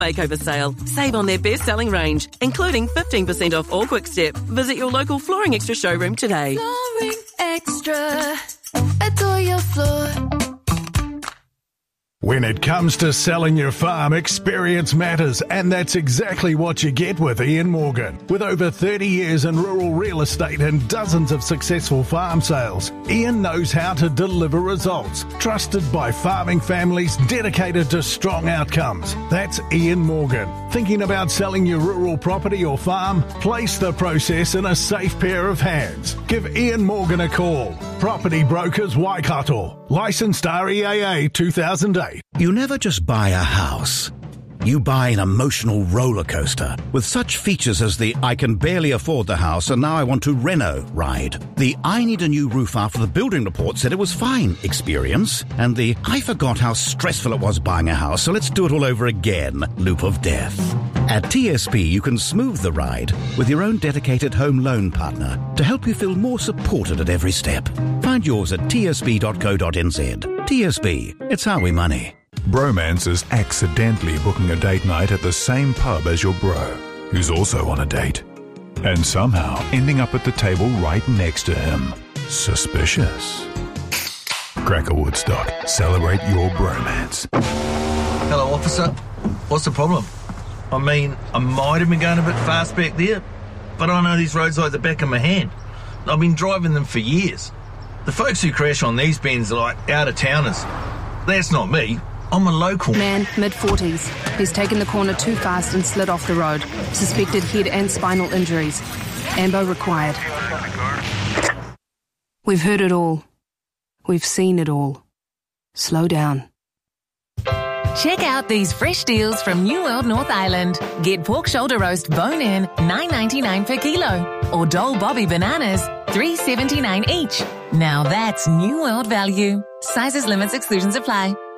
makeover sale. Save on their best-selling range, including 15% off all Quickstep. Visit your local Flooring Extra showroom today. Flooring Extra. Adore your floor. When it comes to selling your farm, experience matters, and that's exactly what you get with Ian Morgan. With over 30 years in rural real estate and dozens of successful farm sales, Ian knows how to deliver results. Trusted by farming families, dedicated to strong outcomes. That's Ian Morgan. Thinking about selling your rural property or farm? Place the process in a safe pair of hands. Give Ian Morgan a call. Property Brokers Waikato. Licensed REAA 2008. You never just buy a house. You buy an emotional roller coaster with such features as the I can barely afford the house and now I want to reno ride, the I need a new roof after the building report said it was fine experience, and the I forgot how stressful it was buying a house so let's do it all over again loop of death. At TSB you can smooth the ride with your own dedicated home loan partner to help you feel more supported at every step. Find yours at tsb.co.nz. TSB, it's how we money. Bromance is accidentally booking a date night at the same pub as your bro, who's also on a date, and somehow ending up at the table right next to him. Suspicious. Cracker Woodstock. Celebrate your bromance. Hello, officer. What's the problem? I mean, I might have been going a bit fast back there, but I know these roads like the back of my hand. I've been driving them for years. The folks who crash on these bends are like out-of-towners. That's not me. I'm a local. Man, mid-40s. He's taken the corner too fast and slid off the road. Suspected head and spinal injuries. Ambo required. We've heard it all. We've seen it all. Slow down. Check out these fresh deals from New World North Island. Get pork shoulder roast bone-in, $9.99 per kilo. Or Dole Bobby bananas, $3.79 each. Now that's New World value. Sizes, limits, exclusions apply.